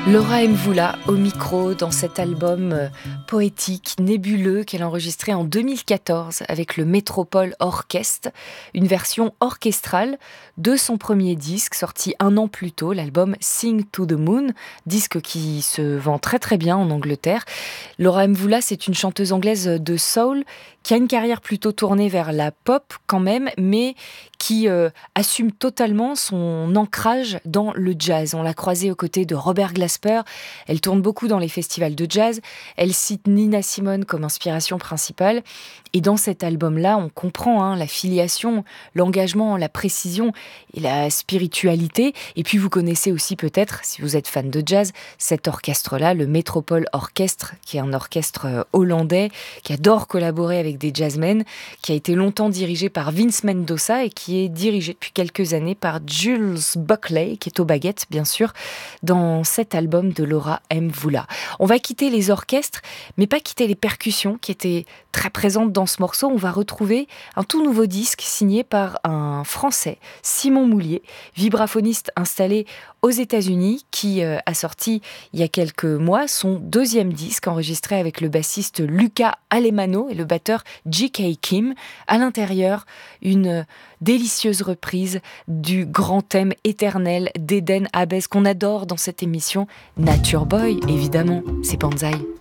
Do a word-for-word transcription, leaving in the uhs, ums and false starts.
Laura Mvula au micro dans cet album euh, poétique, nébuleux qu'elle a enregistré en deux mille quatorze avec le Metropole Orchestre, une version orchestrale de son premier disque sorti un an plus tôt, l'album Sing to the Moon, disque qui se vend très très bien en Angleterre. Laura Mvula, c'est une chanteuse anglaise de soul qui a une carrière plutôt tournée vers la pop quand même, mais qui euh, assume totalement son ancrage dans le jazz. On l'a croisée aux côtés de Robert Glasper, elle tourne beaucoup dans les festivals de jazz, elle cite Nina Simone comme inspiration principale, et dans cet album-là, on comprend hein, la filiation, l'engagement, la précision et la spiritualité. Et puis vous connaissez aussi peut-être, si vous êtes fan de jazz, cet orchestre-là, le Metropole Orchestre, qui est un orchestre hollandais, qui adore collaborer avec des jazzmen, qui a été longtemps dirigé par Vince Mendoza et qui est dirigé depuis quelques années par Jules Buckley, qui est aux baguettes, bien sûr, dans cet album de Laura Mvula. On va quitter les orchestres, mais pas quitter les percussions qui étaient très présentes dans ce morceau. On va retrouver un tout nouveau disque signé par un Français, Simon Moulier, vibraphoniste installé aux États-Unis, qui euh, a sorti il y a quelques mois son deuxième disque enregistré avec le bassiste Luca Alemano et le batteur J K. Kim. À l'intérieur, une délicieuse reprise du grand thème éternel d'Eden Habez qu'on adore dans cette émission, Nature Boy, évidemment, c'est Banzai.